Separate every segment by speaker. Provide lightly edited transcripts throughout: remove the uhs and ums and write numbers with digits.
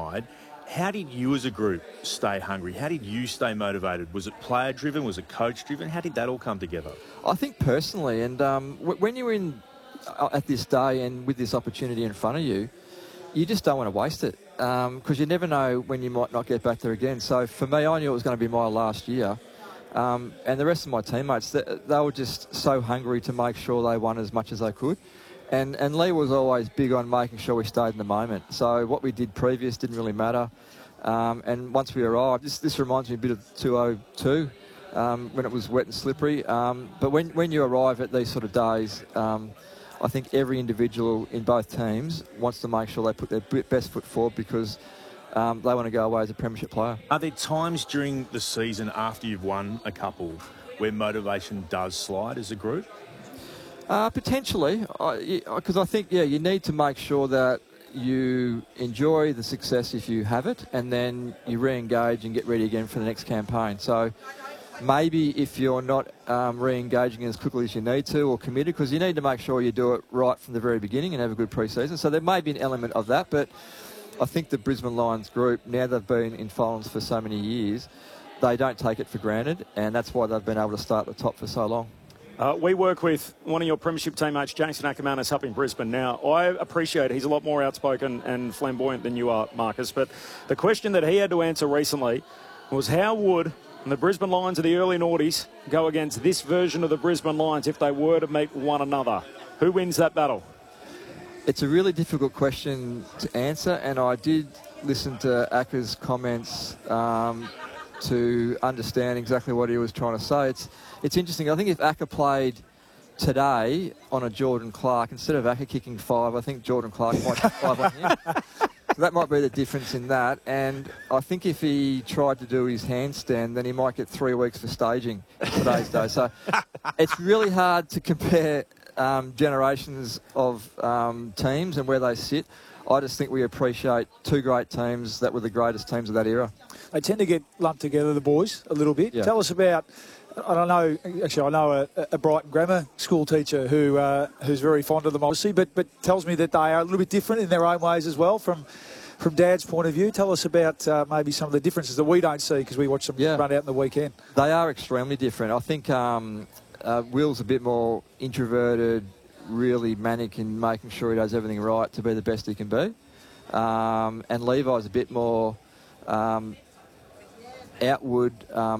Speaker 1: side. How did you as a group stay hungry? How did you stay motivated? Was it player-driven? Was it coach-driven? How did that all come together?
Speaker 2: I think personally, and when you're in at this day and with this opportunity in front of you, you just don't want to waste it because you never know when you might not get back there again. So for me, I knew it was going to be my last year. And the rest of my teammates, they were just so hungry to make sure they won as much as they could. And Lee was always big on making sure we stayed in the moment. So what we did previous didn't really matter. And once we arrived, this reminds me a bit of 202 when it was wet and slippery. But when you arrive at these sort of days, I think every individual in both teams wants to make sure they put their best foot forward because they want to go away as a premiership player.
Speaker 1: Are there times during the season after you've won a couple where motivation does slide as a group?
Speaker 2: Potentially, because I think, you need to make sure that you enjoy the success if you have it, and then you re-engage and get ready again for the next campaign. So maybe if you're not re-engaging as quickly as you need to or committed, because you need to make sure you do it right from the very beginning and have a good pre-season. So there may be an element of that, but I think the Brisbane Lions group, now they've been in finals for so many years, they don't take it for granted, and that's why they've been able to start at the top for so long.
Speaker 3: We work with one of your premiership teammates, Jason Ackermanis, up in Brisbane. Now, I appreciate he's a lot more outspoken and flamboyant than you are, Marcus, but the question that he had to answer recently was how would the Brisbane Lions of the early noughties go against this version of the Brisbane Lions if they were to meet one another? Who wins that battle?
Speaker 2: It's a really difficult question to answer, and I did listen to Acker's comments to understand exactly what he was trying to say. It's interesting. I think if Acker played today on a Jordan Clark, instead of Acker kicking 5, I think Jordan Clark might kick 5 on him. So that might be the difference in that. And I think if he tried to do his handstand, then he might get 3 weeks for staging in today's day. So it's really hard to compare generations of teams and where they sit. I just think we appreciate 2 great teams that were the greatest teams of that era.
Speaker 4: They tend to get lumped together, the boys, a little bit. Yeah. Tell us about, I don't know, actually I know a Brighton grammar school teacher who's very fond of them, obviously, but tells me that they are a little bit different in their own ways as well from Dad's point of view. Tell us about maybe some of the differences that we don't see because we watch them run out in the weekend. They
Speaker 2: are extremely different. I think Will's a bit more introverted, really manic in making sure he does everything right to be the best he can be. And Levi's a bit more outward,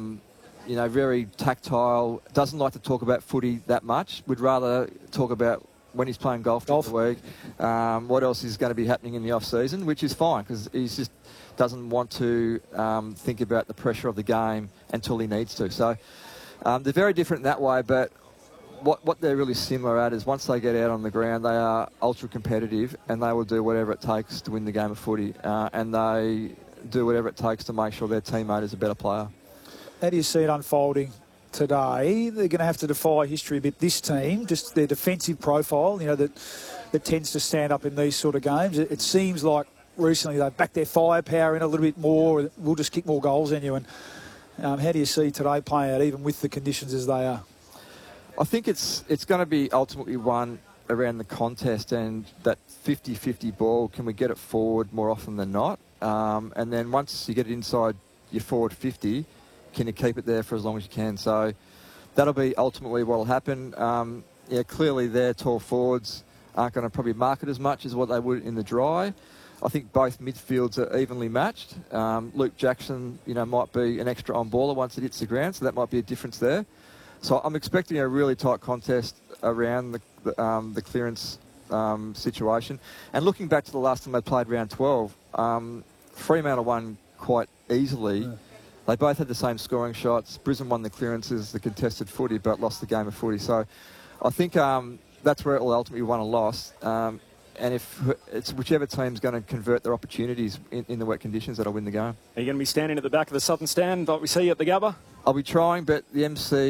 Speaker 2: very tactile, doesn't like to talk about footy that much, would rather talk about when he's playing golf during the week, what else is going to be happening in the off-season, which is fine because he just doesn't want to think about the pressure of the game until he needs to. So they're very different in that way, but what they're really similar at is once they get out on the ground, they are ultra competitive and they will do whatever it takes to win the game of footy, and they do whatever it takes to make sure their teammate is a better player.
Speaker 4: How do you see it unfolding today? They're going to have to defy history a bit, this team, just their defensive profile, that tends to stand up in these sort of games. It seems like recently they've backed their firepower in a little bit more. We'll just kick more goals in you. And how do you see today playing out, even with the conditions as they are?
Speaker 2: I think it's going to be ultimately won around the contest and that 50-50 ball. Can we get it forward more often than not? And then once you get it inside your forward 50, can you keep it there for as long as you can? So that'll be ultimately what will happen. Clearly their tall forwards aren't going to probably mark it as much as what they would in the dry. I think both midfields are evenly matched. Luke Jackson, might be an extra on-baller once it hits the ground, so that might be a difference there. So I'm expecting a really tight contest around the clearance situation. And looking back to the last time they played round 12, Fremantle won quite easily. Yeah. They both had the same scoring shots. Brisbane won the clearances, the contested footy, but lost the game of footy. So I think that's where it will ultimately won and lost. And if it's whichever team's going to convert their opportunities in the wet conditions that'll win the game.
Speaker 3: Are you going to be standing at the back of the Southern Stand like we see you at the Gabba?
Speaker 2: I'll be trying, but the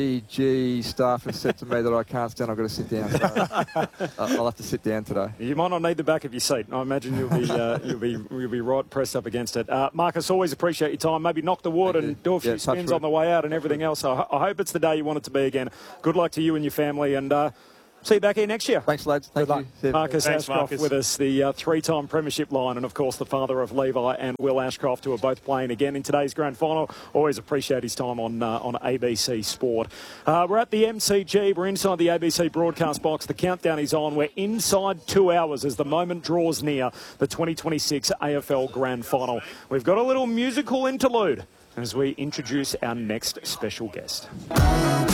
Speaker 2: MCG staff has said to me that I can't stand. I've got to sit down. So I'll have to sit down today.
Speaker 3: You might not need the back of your seat. I imagine you'll be right pressed up against it. Marcus, always appreciate your time. Maybe knock the wood and do a few spins on the way out and everything else. I hope it's the day you want it to be again. Good luck to you and your family, and See you back here next year.
Speaker 2: Thanks, lads. Thank
Speaker 4: luck.
Speaker 2: you.
Speaker 3: Marcus
Speaker 1: Thanks,
Speaker 3: Ashcroft
Speaker 1: Marcus.
Speaker 3: with us, the three-time premiership line, and of course the father of Levi and Will Ashcroft, who are both playing again in today's grand final. Always appreciate his time on ABC Sport. We're at the MCG. We're inside the ABC broadcast box. The countdown is on. We're inside 2 hours as the moment draws near the 2026 AFL Grand Final. We've got a little musical interlude as we introduce our next special guest.